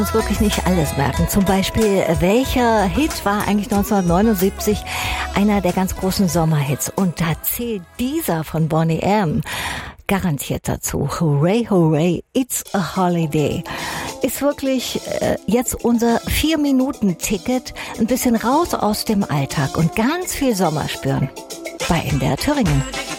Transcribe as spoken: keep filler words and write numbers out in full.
uns wirklich nicht alles merken. Zum Beispiel, welcher Hit war eigentlich neunzehnhundertneunundsiebzig einer der ganz großen Sommerhits? Und da zählt dieser von Boney M. garantiert dazu. Hooray, hooray, it's a holiday. Ist wirklich äh, jetzt unser vier-Minuten-Ticket, ein bisschen raus aus dem Alltag und ganz viel Sommer spüren. Bei M D R Thüringen.